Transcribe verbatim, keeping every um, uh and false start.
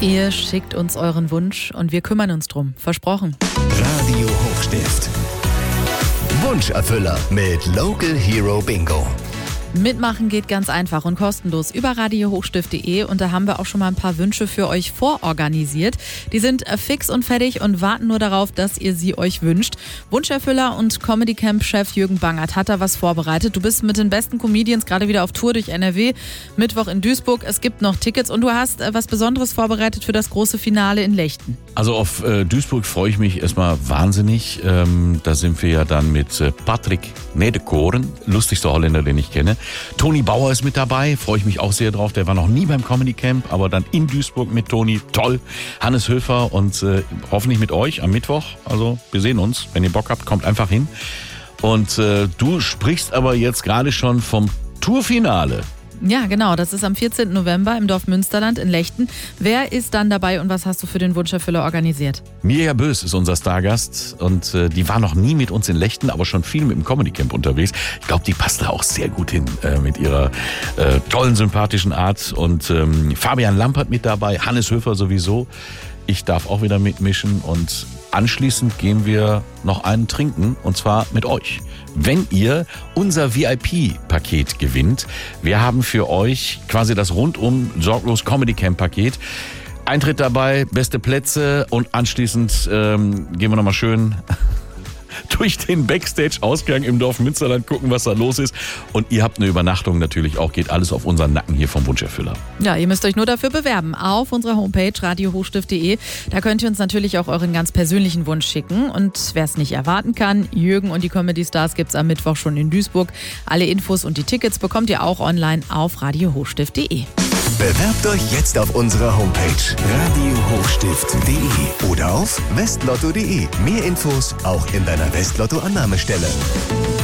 Ihr schickt uns euren Wunsch und wir kümmern uns drum. Versprochen. Radio Hochstift. Wunscherfüller mit Local Hero Bingo. Mitmachen geht ganz einfach und kostenlos über radio hochstift punkt de und da haben wir auch schon mal ein paar Wünsche für euch vororganisiert. Die sind fix und fertig und warten nur darauf, dass ihr sie euch wünscht. Wunscherfüller und Comedy Camp Chef Jürgen Bangert hat da was vorbereitet. Du bist mit den besten Comedians gerade wieder auf Tour durch N R W, Mittwoch in Duisburg. Es gibt noch Tickets und du hast was Besonderes vorbereitet für das große Finale in Lechten. Also auf äh, Duisburg freue ich mich erstmal wahnsinnig. Ähm, da sind wir ja dann mit äh, Patrick Nedekoren, lustigster Holländer, den ich kenne. Toni Bauer ist mit dabei, freue ich mich auch sehr drauf. Der war noch nie beim Comedy Camp, aber dann in Duisburg mit Toni. Toll. Hannes Höfer und äh, hoffentlich mit euch am Mittwoch. Also wir sehen uns. Wenn ihr Bock habt, kommt einfach hin. Und äh, du sprichst aber jetzt gerade schon vom Tourfinale. Ja, genau. Das ist am vierzehnten November im Dorf Münsterland in Lechten. Wer ist dann dabei und was hast du für den Wunscherfüller organisiert? Mirja Bös ist unser Stargast und äh, die war noch nie mit uns in Lechten, aber schon viel mit dem Comedy Camp unterwegs. Ich glaube, die passt da auch sehr gut hin äh, mit ihrer äh, tollen, sympathischen Art. Und ähm, Fabian Lampert mit dabei, Hannes Höfer sowieso. Ich darf auch wieder mitmischen und anschließend gehen wir noch einen trinken und zwar mit euch. Wenn ihr unser V I P-Paket gewinnt, wir haben für euch quasi das rundum sorglos Comedy Camp Paket. Eintritt dabei, beste Plätze und anschließend ähm, gehen wir nochmal schön durch den Backstage-Ausgang im Dorf Münsterland gucken, was da los ist. Und ihr habt eine Übernachtung natürlich auch, geht alles auf unseren Nacken hier vom Wunscherfüller. Ja, ihr müsst euch nur dafür bewerben auf unserer Homepage radio hochstift punkt de. Da könnt ihr uns natürlich auch euren ganz persönlichen Wunsch schicken. Und wer es nicht erwarten kann, Jürgen und die Comedy Stars gibt es am Mittwoch schon in Duisburg. Alle Infos und die Tickets bekommt ihr auch online auf radio hochstift punkt de. Bewerbt euch jetzt auf unserer Homepage radio hochstift punkt de oder auf westlotto punkt de. Mehr Infos auch in deiner Westlotto-Annahmestelle.